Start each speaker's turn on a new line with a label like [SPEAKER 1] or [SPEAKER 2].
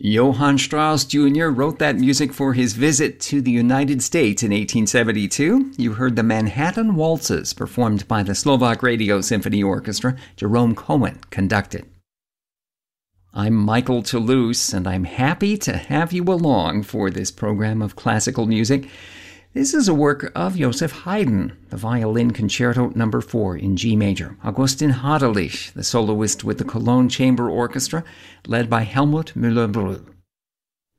[SPEAKER 1] Johann Strauss Jr. wrote that music for his visit to the United States in 1872. You heard the Manhattan Waltzes, performed by the Slovak Radio Symphony Orchestra. Jerome Cohen conducted. I'm Michael Toulouse, and I'm happy to have you along for this program of classical music. This is a work of Joseph Haydn, the Violin Concerto No. 4 in G major. Augustin Haderlich, the soloist with the Cologne Chamber Orchestra, led by Helmut Müller-Brühl.